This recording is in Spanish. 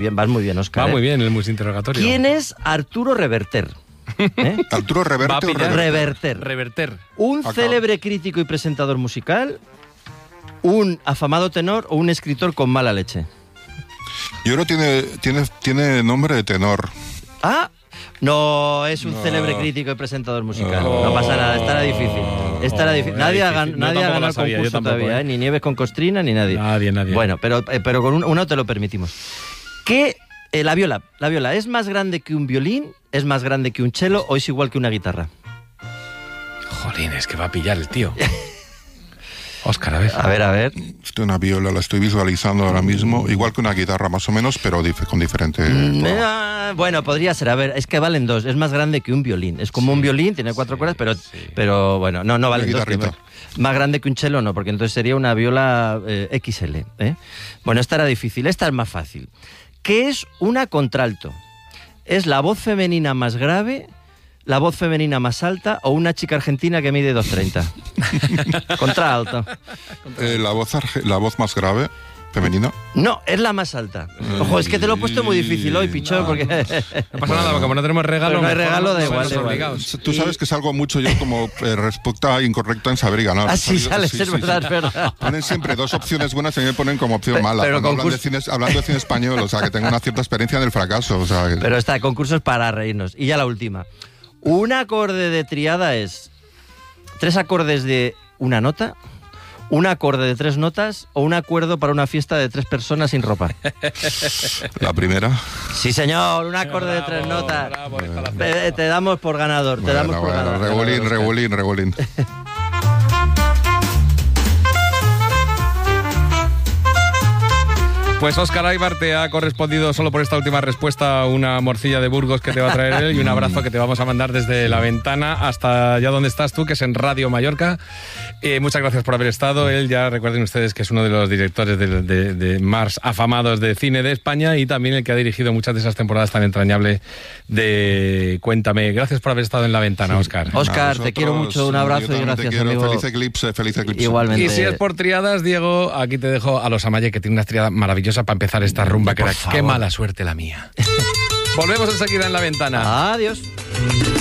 Bien, vas muy bien, Óscar. Va muy bien el multi-interrogatorio. ¿Quién es Arturo Reverter? ¿Arturo Reverte o Reverter. Reverter. ¿Un célebre crítico y presentador musical? ¿Un afamado tenor o un escritor con mala leche? Yo creo que tiene nombre de tenor. Ah, no, es un célebre crítico y presentador musical. No pasa nada, estará difícil. Nadie ha ganado el concurso todavía, ni Nieves con Costrina, ni nadie. Nadie. Bueno, pero con uno te lo permitimos. ¿Qué? La viola, ¿es más grande que un violín? ¿Es más grande que un cello o es igual que una guitarra? Jolín, es que va a pillar el tío. Óscar, a ver. A ver. Una viola la estoy visualizando ahora mismo, igual que una guitarra más o menos, pero con diferente... Bueno, podría ser. A ver, es que valen dos. Es más grande que un violín. Es como un violín, tiene 4 cuerdas, pero bueno, no valen dos. Más grande que un cello no, porque entonces sería una viola XL. Bueno, esta era difícil. Esta es más fácil. ¿Qué es una contralto? ¿Es la voz femenina más grave, la voz femenina más alta o una chica argentina que mide 2,30? Contralto. La voz más grave, femenina. No, es la más alta. Ojo, es que te lo he puesto muy difícil hoy, Pichón, porque... No pasa nada, como no tenemos regalo... Pero no hay regalo, da igual. Tú sabes que salgo mucho yo como respuesta incorrecta en saber y ganar. Así sales, es verdad. Ponen siempre 2 opciones buenas y me ponen como opción mala. Pero hablando de cine español, o sea, que tengo una cierta experiencia en el fracaso. O sea, Pero está, concursos para reírnos. Y ya la última. Un acorde de triada es 3 acordes de una nota, un acorde de 3 notas o un acuerdo para una fiesta de 3 personas sin ropa. La primera. Sí, señor, un acorde de 3 notas. Bravo, te damos por ganador. Regulín. Pues Óscar Aybar te ha correspondido solo por esta última respuesta una morcilla de Burgos que te va a traer él y un abrazo que te vamos a mandar desde la ventana hasta allá donde estás tú, que es en Radio Mallorca. Muchas gracias por haber estado. Él, ya recuerden ustedes que es uno de los directores de más afamados de cine de España y también el que ha dirigido muchas de esas temporadas tan entrañables de Cuéntame. Gracias por haber estado en la ventana, Óscar. Óscar, te quiero mucho, un abrazo y gracias, amigo. Feliz eclipse. Igualmente. Y si es por triadas, Diego, aquí te dejo a los Amaye, que tiene una triada maravillosa para empezar esta rumba, que era Qué mala suerte la mía. Volvemos enseguida en la ventana. Adiós.